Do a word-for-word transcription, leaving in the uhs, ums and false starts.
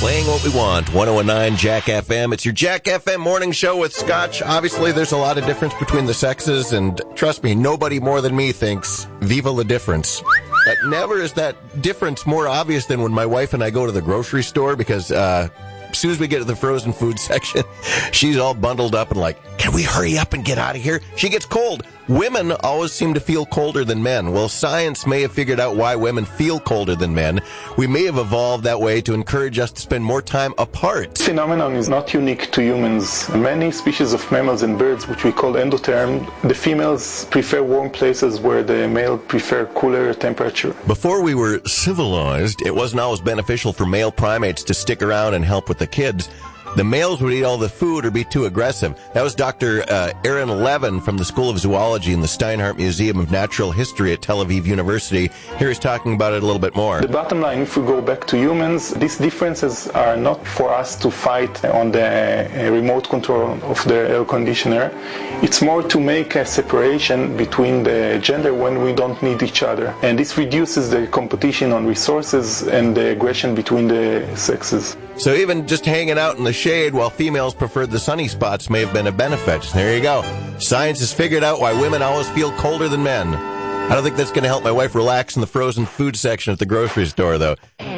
Playing what we want, one oh one nine Jack F M. It's your Jack F M morning show with Scotch. Obviously, there's a lot of difference between the sexes, and trust me, nobody more than me thinks, viva la difference. But never is that difference more obvious than when my wife and I go to the grocery store, because uh, as soon as we get to the frozen food section, she's all bundled up and like, can we hurry up and get out of here? She gets cold. Women always seem to feel colder than men. Well, science may have figured out why women feel colder than men. We may have evolved that way to encourage us to spend more time apart. This phenomenon is not unique to humans. Many species of mammals and birds, which we call endotherm, the females prefer warm places where the male prefer cooler temperature. Before we were civilized, it wasn't always beneficial for male primates to stick around and help with the kids. The males would eat all the food or be too aggressive. That was Doctor Uh, Aaron Levin from the School of Zoology in the Steinhardt Museum of Natural History at Tel Aviv University. Here he's talking about it a little bit more. The bottom line, if we go back to humans, these differences are not for us to fight on the uh, remote control of the air conditioner. It's more to make a separation between the gender when we don't need each other. And this reduces the competition on resources and the aggression between the sexes. So even just hanging out in the shade while females preferred the sunny spots may have been a benefit. There you go. Science has figured out why women always feel colder than men. I don't think that's going to help my wife relax in the frozen food section at the grocery store, though.